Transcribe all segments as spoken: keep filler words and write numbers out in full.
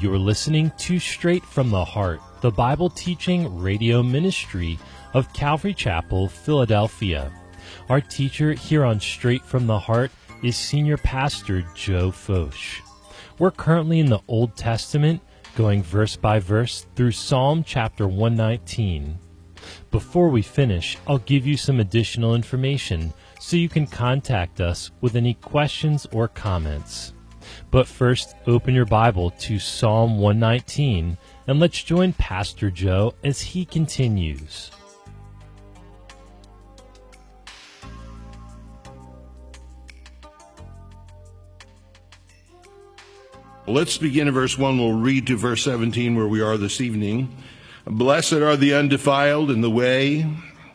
You're listening to Straight from the Heart, the Bible teaching radio ministry of Calvary Chapel, Philadelphia. Our teacher here on Straight from the Heart is Senior Pastor Joe Focht. We're currently in the Old Testament, going verse by verse through Psalm chapter one nineteen. Before we finish, I'll give you some additional information so you can contact us with any questions or comments. But first, open your Bible to Psalm one nineteen, and let's join Pastor Joe as he continues. Let's begin in verse one. We'll read to verse seventeen where we are this evening. Blessed are the undefiled in the way,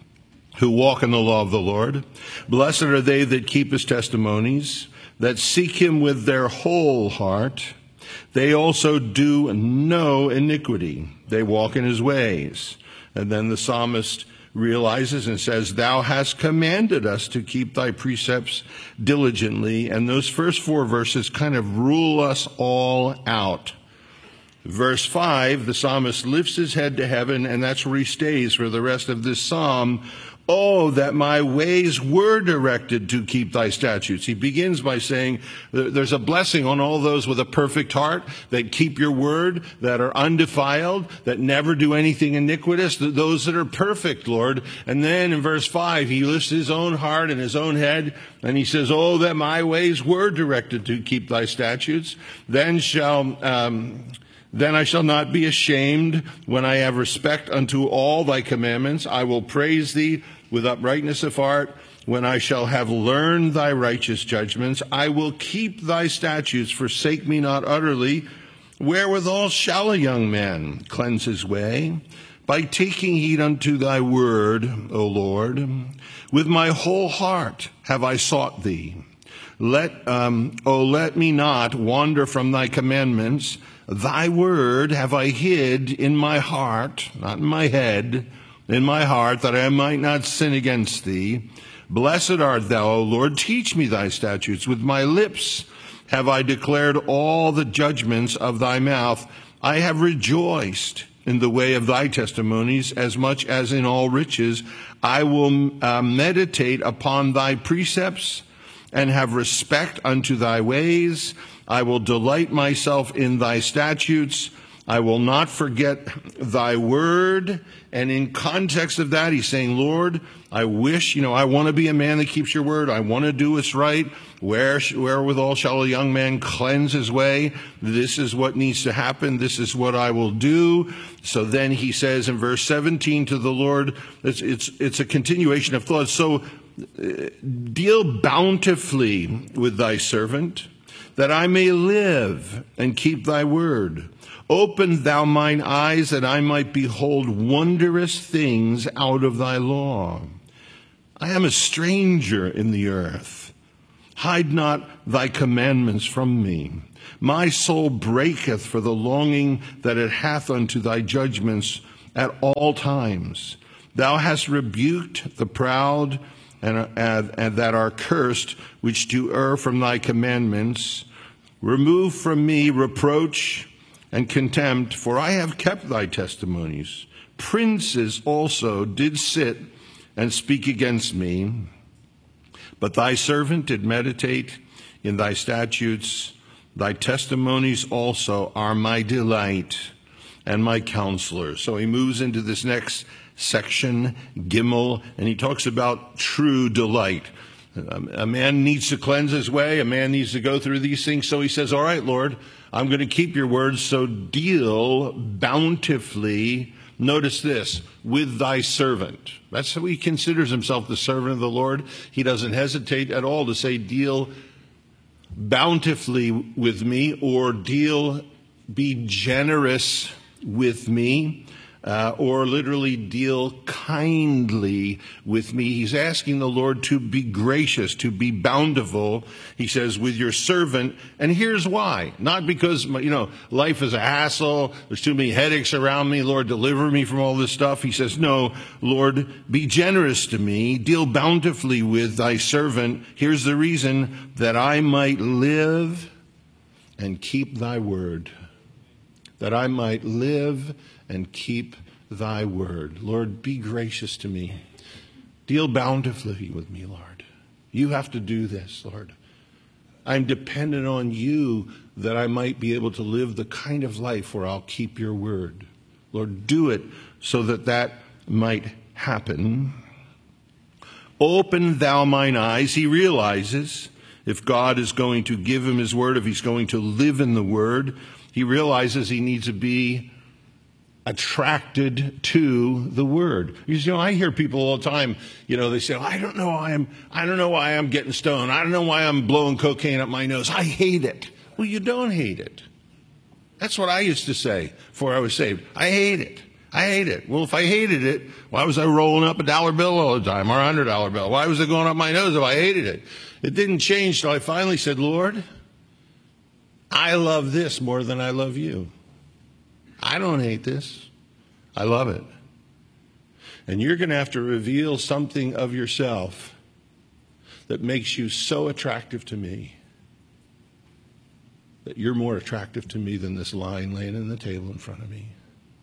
who walk in the law of the Lord. Blessed are they that keep his testimonies, that seek him with their whole heart. They also do no iniquity. They walk in his ways. And then the psalmist realizes and says, thou hast commanded us to keep thy precepts diligently. And those first four verses kind of rule us all out. Verse five, the psalmist lifts his head to heaven, and that's where he stays for the rest of this psalm. Oh, that my ways were directed to keep thy statutes. He begins by saying there's a blessing on all those with a perfect heart that keep your word, that are undefiled, that never do anything iniquitous, those that are perfect, Lord. And then in verse five, he lifts his own heart and his own head, and he says, oh, that my ways were directed to keep thy statutes. Then shall... Um, Then I shall not be ashamed when I have respect unto all thy commandments. I will praise thee with uprightness of heart. When I shall have learned thy righteous judgments, I will keep thy statutes. Forsake me not utterly. Wherewithal shall a young man cleanse his way? By taking heed unto thy word, O Lord. With my whole heart have I sought thee. Let, um, oh, let me not wander from thy commandments. Thy word have I hid in my heart, not in my head, in my heart, that I might not sin against thee. Blessed art thou, O Lord. Teach me thy statutes. With my lips have I declared all the judgments of thy mouth. I have rejoiced in the way of thy testimonies, as much as in all riches. I will uh, meditate upon thy precepts, and have respect unto thy ways. I will delight myself in thy statutes. I will not forget thy word. And in context of that, he's saying, Lord, I wish, you know, I want to be a man that keeps your word. I want to do what's right. Where, wherewithal shall a young man cleanse his way? This is what needs to happen. This is what I will do. So then he says in verse seventeen to the Lord, it's, it's, it's a continuation of thought. So deal bountifully with thy servant, that I may live and keep thy word. Open thou mine eyes, that I might behold wondrous things out of thy law. I am a stranger in the earth. Hide not thy commandments from me. My soul breaketh for the longing that it hath unto thy judgments at all times. Thou hast rebuked the proud, And, and, and that are cursed, which do err from thy commandments. Remove from me reproach and contempt, for I have kept thy testimonies. Princes also did sit and speak against me, but thy servant did meditate in thy statutes. Thy testimonies also are my delight and my counselor. So he moves into this next section, Gimel, and he talks about true delight. Um, a man needs to cleanse his way. A man needs to go through these things. So he says, all right, Lord, I'm going to keep your words. So deal bountifully, notice this, with thy servant. That's how he considers himself, the servant of the Lord. He doesn't hesitate at all to say, deal bountifully with me, or deal, be generous with me. Uh, or literally deal kindly with me. He's asking the Lord to be gracious, to be bountiful. He says, with your servant. And here's why. Not because, you know, life is a hassle. There's too many headaches around me. Lord, deliver me from all this stuff. He says, no, Lord, be generous to me. Deal bountifully with thy servant. Here's the reason, that I might live and keep thy word. that I might live and keep thy word. Lord, be gracious to me. Deal bountifully with me, Lord. You have to do this, Lord. I'm dependent on you that I might be able to live the kind of life where I'll keep your word. Lord, do it so that that might happen. Open thou mine eyes. He realizes if God is going to give him his word, if he's going to live in the word, he realizes he needs to be attracted to the word. You know, I hear people all the time, you know, they say, I don't know why I'm, I don't know why I'm getting stoned. I don't know why I'm blowing cocaine up my nose. I hate it. Well, you don't hate it. That's what I used to say before I was saved. I hate it. I hate it. Well, if I hated it, why was I rolling up a dollar bill all the time or a hundred dollar bill? Why was it going up my nose if I hated it? It didn't change till I finally said, Lord, I love this more than I love you. I don't hate this. I love it. And you're going to have to reveal something of yourself that makes you so attractive to me that you're more attractive to me than this line laying on the table in front of me.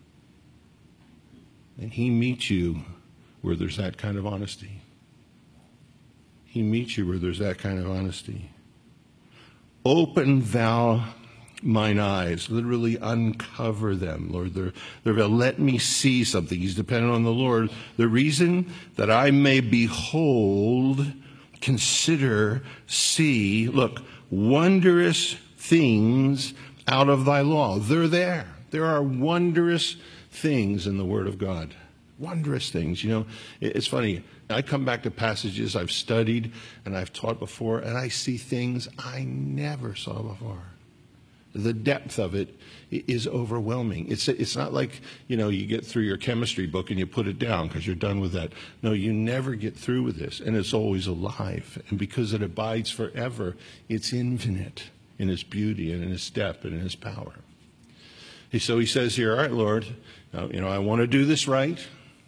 And he meets you where there's that kind of honesty. He meets you where there's that kind of honesty. Open thou mine eyes, literally uncover them, Lord. They're, they're let me see something. He's dependent on the Lord. The reason that I may behold, consider, see, look, wondrous things out of thy law. They're there. There are wondrous things in the Word of God. Wondrous things. You know, it's funny. I come back to passages I've studied and I've taught before, and I see things I never saw before. The depth of it is overwhelming. It's it's not like, you know, you get through your chemistry book and you put it down because you're done with that. No, you never get through with this, and it's always alive. And because it abides forever, it's infinite in its beauty and in its depth and in its power. So he says here, all right, Lord, now, you know, I want to do this right.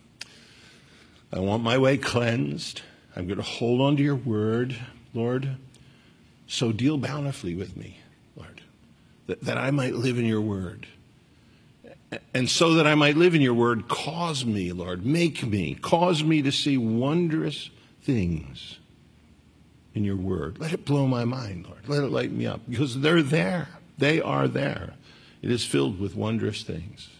I want my way cleansed. I'm going to hold on to your word, Lord. So deal bountifully with me, Lord, that, that I might live in your word. And so that I might live in your word, cause me, Lord, make me, cause me to see wondrous things in your word. Let it blow my mind, Lord. Let it light me up, because they're there. They are there. It is filled with wondrous things.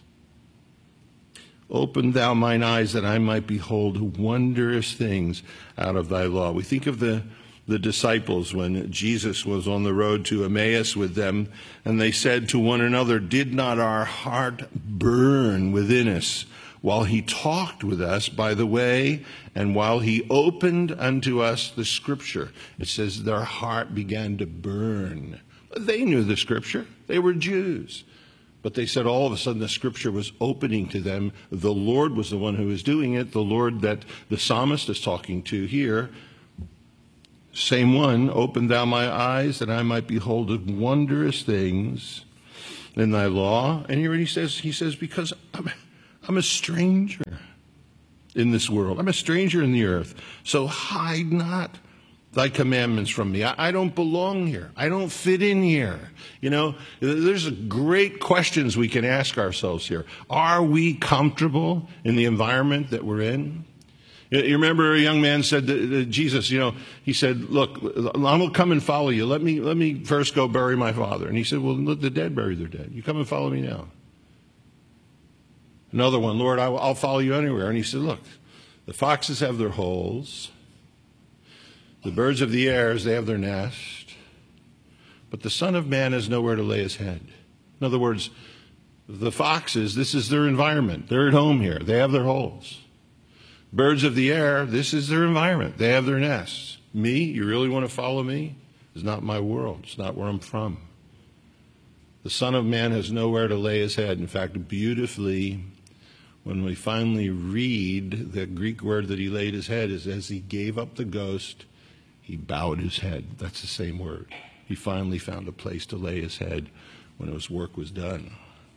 Open thou mine eyes that I might behold wondrous things out of thy law. We think of the, the disciples when Jesus was on the road to Emmaus with them, and they said to one another, did not our heart burn within us while he talked with us by the way, and while he opened unto us the scripture? It says their heart began to burn. They knew the scripture. They were Jews. But they said all of a sudden the scripture was opening to them. The Lord was the one who was doing it. The Lord that the psalmist is talking to here. Same one, open thou my eyes that I might behold wondrous things in thy law. And here he says, he says, because I'm, I'm a stranger in this world. I'm a stranger in the earth. So hide not thy commandments from me. I, I don't belong here. I don't fit in here. You know, there's great questions we can ask ourselves here. Are we comfortable in the environment that we're in? You, you remember a young man said to, to Jesus, you know, he said, look, I will come and follow you. Let me, let me first go bury my father. And he said, well, let the dead bury their dead. You come and follow me now. Another one, Lord, I, I'll follow you anywhere. And he said, look, the foxes have their holes. The birds of the air, they have their nest, but the Son of Man has nowhere to lay his head. In other words, the foxes, this is their environment. They're at home here. They have their holes. Birds of the air, this is their environment. They have their nests. Me, you really want to follow me? It's not my world. It's not where I'm from. The Son of Man has nowhere to lay his head. In fact, beautifully, when we finally read the Greek word that he laid his head is as he gave up the ghost, he bowed his head. That's the same word. He finally found a place to lay his head when his work was done.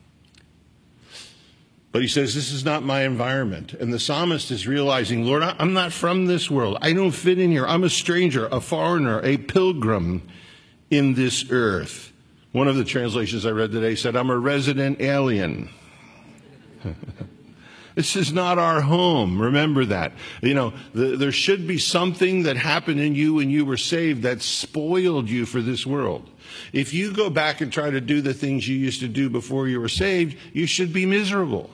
But he says, this is not my environment. And the psalmist is realizing, Lord, I'm not from this world. I don't fit in here. I'm a stranger, a foreigner, a pilgrim in this earth. One of the translations I read today said, I'm a resident alien. This is not our home. Remember that. You know, the, there should be something that happened in you when you were saved that spoiled you for this world. If you go back and try to do the things you used to do before you were saved, you should be miserable.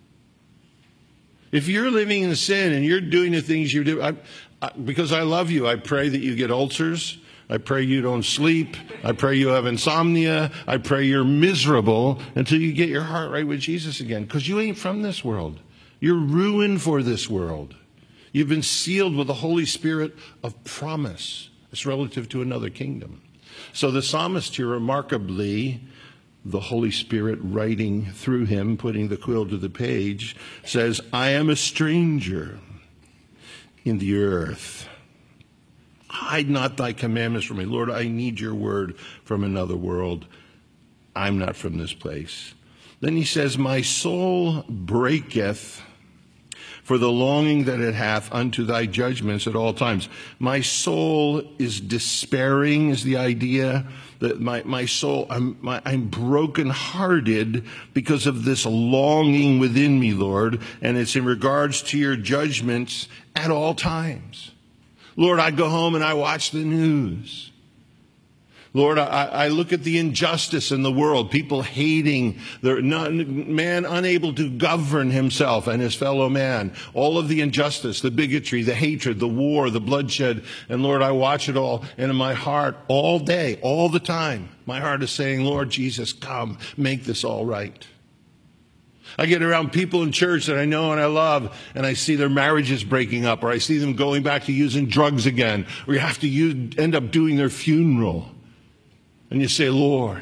If you're living in sin and you're doing the things you do, I, I, because I love you, I pray that you get ulcers. I pray you don't sleep. I pray you have insomnia. I pray you're miserable until you get your heart right with Jesus again, because you ain't from this world. You're ruined for this world. You've been sealed with the Holy Spirit of promise. It's relative to another kingdom. So the psalmist here, remarkably, the Holy Spirit writing through him, putting the quill to the page, says, I am a stranger in the earth. Hide not thy commandments from me. Lord, I need your word from another world. I'm not from this place. Then he says, my soul breaketh for the longing that it hath unto thy judgments at all times. My soul is despairing, is the idea. That my, my soul, I'm, my, I'm brokenhearted because of this longing within me, Lord. And it's in regards to your judgments at all times. Lord, I go home and I watch the news. Lord, I, I look at the injustice in the world, people hating, their man unable to govern himself and his fellow man, all of the injustice, the bigotry, the hatred, the war, the bloodshed. And Lord, I watch it all. And in my heart, all day, all the time, my heart is saying, Lord Jesus, come, make this all right. I get around people in church that I know and I love, and I see their marriages breaking up, or I see them going back to using drugs again, or you have to use, end up doing their funeral. And you say, Lord,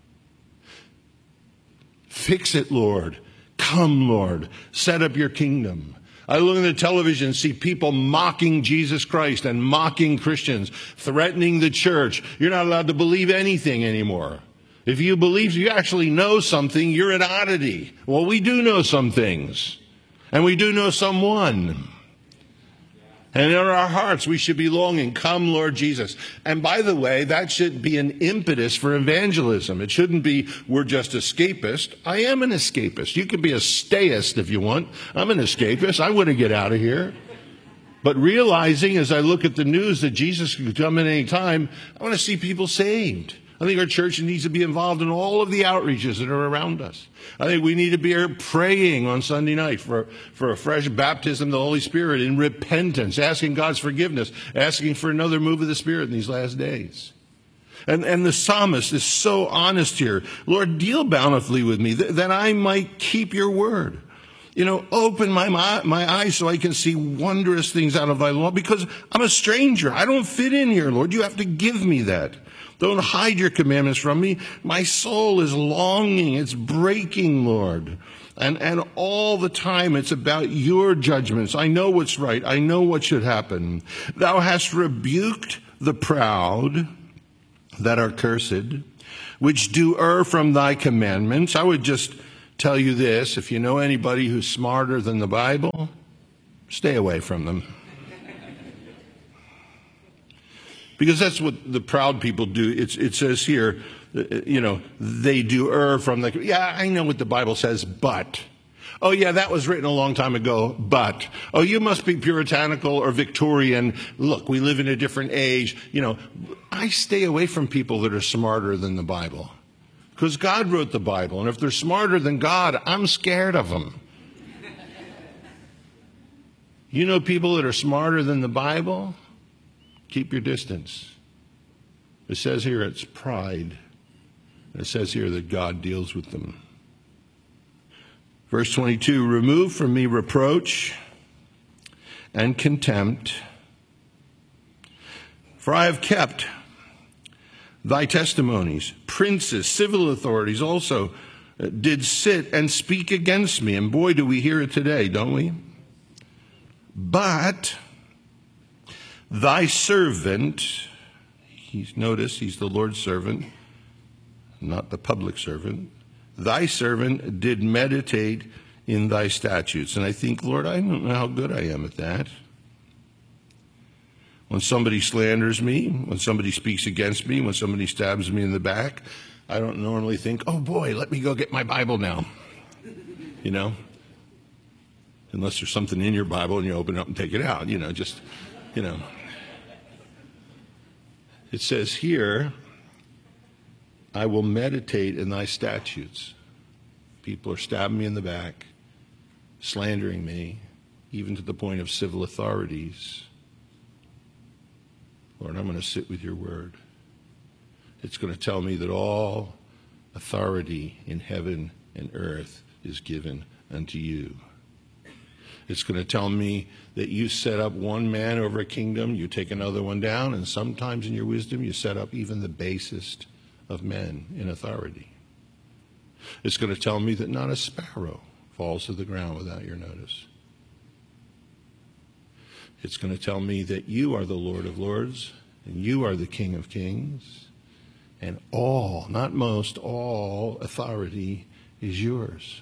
fix it, Lord. Come, Lord. Set up your kingdom. I look at the television and see people mocking Jesus Christ and mocking Christians, threatening the church. You're not allowed to believe anything anymore. If you believe you actually know something, you're an oddity. Well, we do know some things. And we do know someone. And in our hearts, we should be longing, come, Lord Jesus. And by the way, that should be an impetus for evangelism. It shouldn't be, we're just escapist. I am an escapist. You can be a stayist if you want. I'm an escapist. I want to get out of here. But realizing as I look at the news that Jesus can come at any time, I want to see people saved. I think our church needs to be involved in all of the outreaches that are around us. I think we need to be praying on Sunday night for, for a fresh baptism of the Holy Spirit in repentance, asking God's forgiveness, asking for another move of the Spirit in these last days. And, and the psalmist is so honest here. Lord, deal bountifully with me that, that I might keep your word. You know, open my, my, my eyes so I can see wondrous things out of thy law, because I'm a stranger. I don't fit in here, Lord. You have to give me that. Don't hide your commandments from me. My soul is longing. It's breaking, Lord. And, and all the time it's about your judgments. I know what's right. I know what should happen. Thou hast rebuked the proud that are cursed, which do err from thy commandments. I would just tell you this. If you know anybody who's smarter than the Bible, stay away from them. Because that's what the proud people do. It's, it says here, you know, they do err from the, yeah, I know what the Bible says, but. Oh, yeah, that was written a long time ago, but. Oh, you must be puritanical or Victorian. Look, we live in a different age. You know, I stay away from people that are smarter than the Bible. Because God wrote the Bible, and if they're smarter than God, I'm scared of them. You know people that are smarter than the Bible? Keep your distance. It says here it's pride. It says here that God deals with them. Verse twenty-two, remove from me reproach and contempt, for I have kept thy testimonies. Princes, civil authorities also did sit and speak against me. And boy, do we hear it today, don't we? But thy servant, he's, notice he's the Lord's servant, not the public servant. Thy servant did meditate in thy statutes. And I think, Lord, I don't know how good I am at that. When somebody slanders me, when somebody speaks against me, when somebody stabs me in the back, I don't normally think, oh boy, let me go get my Bible now. You know? Unless there's something in your Bible and you open it up and take it out, you know, just, you know. It says here, I will meditate in thy statutes. People are stabbing me in the back, slandering me, even to the point of civil authorities. Lord, I'm going to sit with your word. It's going to tell me that all authority in heaven and earth is given unto you. It's going to tell me that you set up one man over a kingdom, you take another one down, and sometimes in your wisdom you set up even the basest of men in authority. It's going to tell me that not a sparrow falls to the ground without your notice. It's going to tell me that you are the Lord of lords, and you are the King of kings, and all, not most, all authority is yours.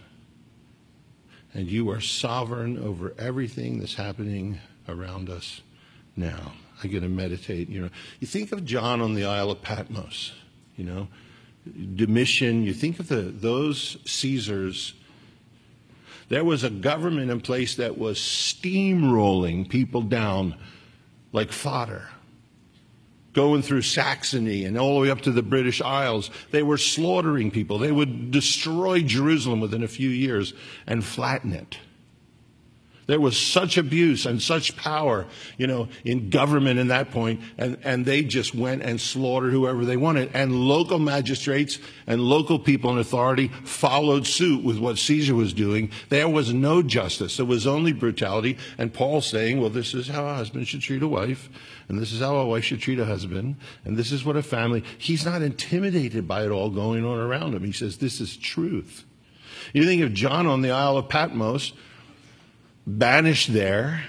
And you are sovereign over everything that's happening around us now. I get to meditate. You know, you think of John on the Isle of Patmos, you know, Domitian. You think of the those Caesars. There was a government in place that was steamrolling people down like fodder, going through Saxony and all the way up to the British Isles. They were slaughtering people. They would destroy Jerusalem within a few years and flatten it. There was such abuse and such power, you know, in government in that point, and, and they just went and slaughtered whoever they wanted. And local magistrates and local people in authority followed suit with what Caesar was doing. There was no justice. There was only brutality. And Paul's saying, well, this is how a husband should treat a wife, and this is how a wife should treat a husband, and this is what a family. He's not intimidated by it all going on around him. He says, this is truth. You think of John on the Isle of Patmos, banished there,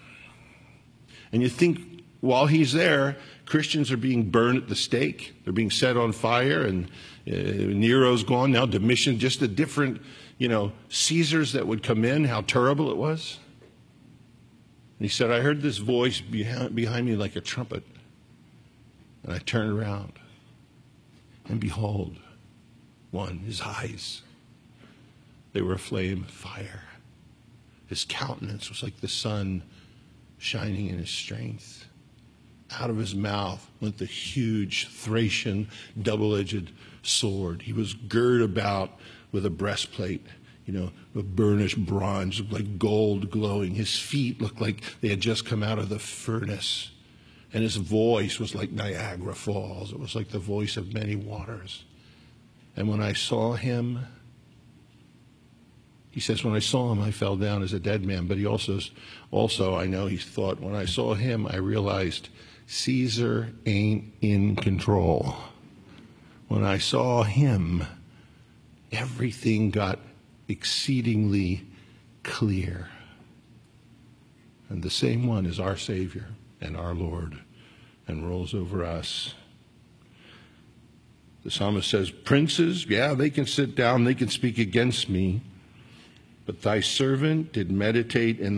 and you think while he's there, Christians are being burned at the stake. They're being set on fire, and uh, Nero's gone now. Domitian, just the different, you know, Caesars that would come in, how terrible it was. And he said, I heard this voice behind, behind me like a trumpet, and I turned around, and behold, one, his eyes, they were a flame of fire. His countenance was like the sun shining in his strength. Out of his mouth went the huge Thracian double-edged sword. He was girt about with a breastplate, you know, of burnished bronze, like gold glowing. His feet looked like they had just come out of the furnace. And his voice was like Niagara Falls. It was like the voice of many waters. And when I saw him, he says, when I saw him, I fell down as a dead man. But he also, also, I know he thought, when I saw him, I realized Caesar ain't in control. When I saw him, everything got exceedingly clear. And the same one is our Savior and our Lord and rules over us. The psalmist says, princes, yeah, they can sit down, they can speak against me. But thy servant did meditate in